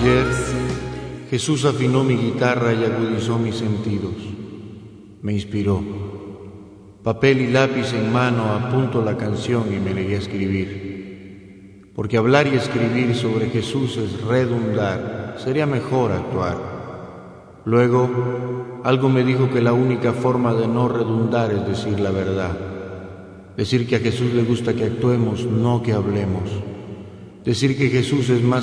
Ayer, Jesús afinó mi guitarra y agudizó mis sentidos. Me inspiró. Papel y lápiz en mano apunto la canción y me negué a escribir. Porque hablar y escribir sobre Jesús es redundar, sería mejor actuar. Luego, algo me dijo que la única forma de no redundar es decir la verdad. Decir que a Jesús le gusta que actuemos, no que hablemos. Decir que Jesús es más